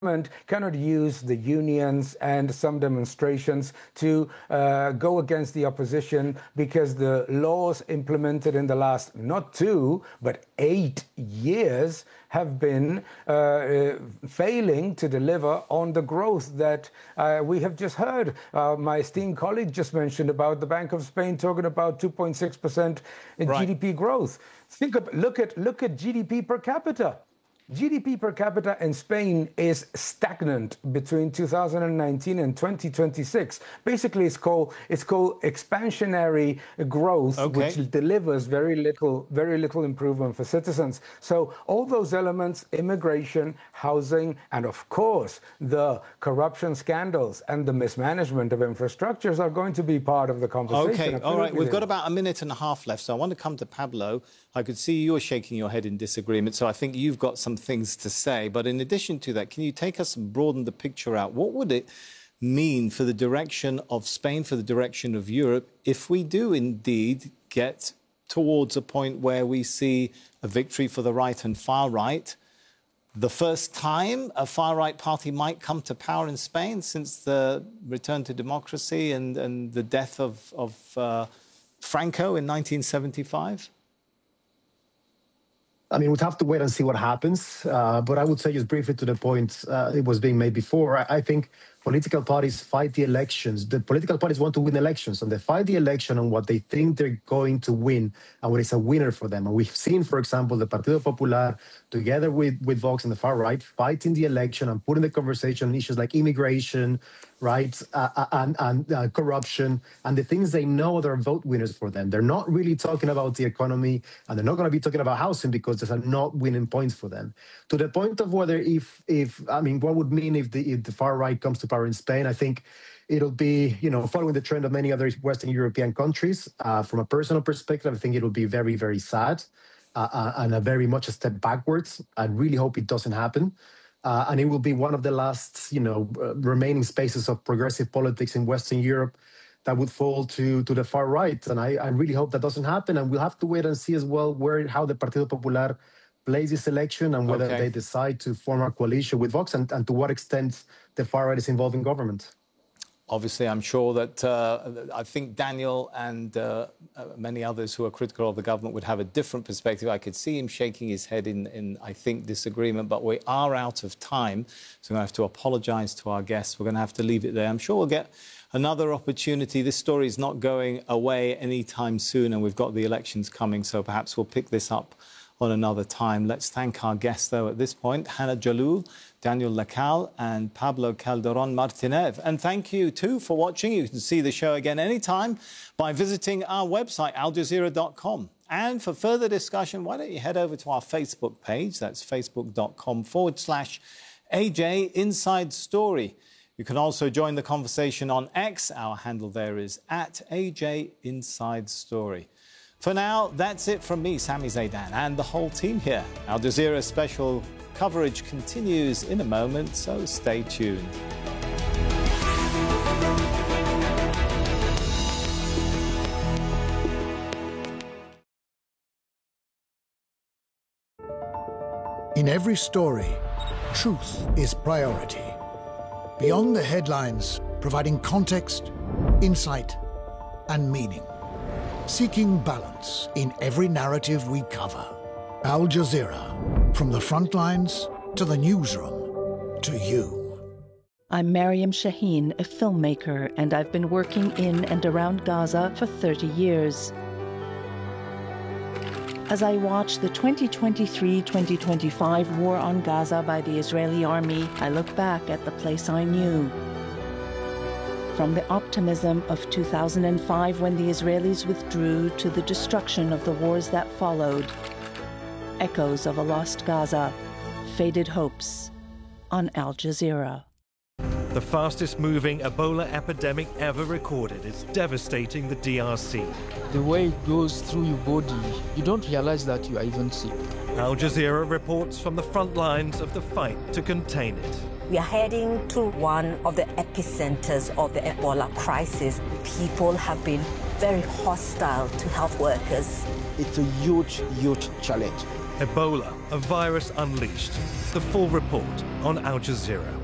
cannot use the unions and some demonstrations to go against the opposition, because the laws implemented in the last not 2 but 8 years have been failing to deliver on the growth that we have just heard. My esteemed colleague just mentioned about the Bank of Spain talking about 2.6% in GDP growth. Look at GDP per capita. GDP per capita in Spain is stagnant between 2019 and 2026. Basically, it's called expansionary growth, which delivers very little improvement for citizens. So all those elements, immigration, housing, and of course, the corruption scandals and the mismanagement of infrastructures are going to be part of the conversation. Okay, all right. We've got about a minute and a half left, so I want to come to Pablo. I could see you're shaking your head in disagreement, so I think you've got some things to say. But in addition to that, can you take us and broaden the picture out? What would it mean for the direction of Spain, for the direction of Europe, if we do indeed get towards a point where we see a victory for the right and far right? The first time a far-right party might come to power in Spain since the return to democracy and the death of Franco in 1975? I mean, we'd have to wait and see what happens. But I would say just briefly to the point it was being made before, I think political parties fight the elections. The political parties want to win elections, and they fight the election on what they think they're going to win and what is a winner for them. And we've seen, for example, the Partido Popular, together with Vox and the far right, fighting the election and putting the conversation on issues like immigration, right, and corruption, and the things they know that are vote winners for them. They're not really talking about the economy, and they're not going to be talking about housing because those are not winning points for them. To the point of whether what would mean if the far right comes to power in Spain, I think it'll be, following the trend of many other Western European countries. From a personal perspective, I think it'll be very, very sad and very much a step backwards. I really hope it doesn't happen. And it will be one of the last, remaining spaces of progressive politics in Western Europe that would fall to the far right. And I really hope that doesn't happen. And we'll have to wait and see as well how the Partido Popular plays this election and whether they decide to form a coalition with Vox and to what extent the far right is involved in government. Obviously, I'm sure that I think Daniel and many others who are critical of the government would have a different perspective. I could see him shaking his head in I think, disagreement, but we are out of time. So I'm going to have to apologise to our guests. We're going to have to leave it there. I'm sure we'll get another opportunity. This story is not going away anytime soon, and we've got the elections coming, so perhaps we'll pick this up on another time. Let's thank our guests, though, at this point, Hannah Jalloul, Daniel Lacalle and Pablo Calderon Martinez. And thank you, too, for watching. You can see the show again anytime by visiting our website, aljazeera.com. And for further discussion, why don't you head over to our Facebook page. That's facebook.com/AJ Inside Story. You can also join the conversation on X. Our handle there is @AJ Inside Story. For now, that's it from me, Sami Zeidan, and the whole team here. Al Jazeera special coverage continues in a moment, so stay tuned. In every story, truth is priority. Beyond the headlines, providing context, insight, and meaning. Seeking balance in every narrative we cover. Al Jazeera, from the front lines to the newsroom to you. I'm Mariam Shaheen, a filmmaker, and I've been working in and around Gaza for 30 years. As I watch the 2023-2025 war on Gaza by the Israeli army, I look back at the place I knew. From the optimism of 2005 when the Israelis withdrew to the destruction of the wars that followed. Echoes of a lost Gaza, faded hopes on Al Jazeera. The fastest moving Ebola epidemic ever recorded is devastating the DRC. The way it goes through your body, you don't realize that you are even sick. Al Jazeera reports from the front lines of the fight to contain it. We are heading to one of the epicenters of the Ebola crisis. People have been very hostile to health workers. It's a huge, huge challenge. Ebola, A virus unleashed. The full report on Al Jazeera.